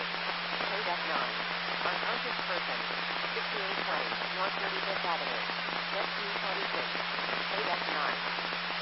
Code F9. Unconscious person. 6820 North 35th Avenue. Rescue 26. Code F9.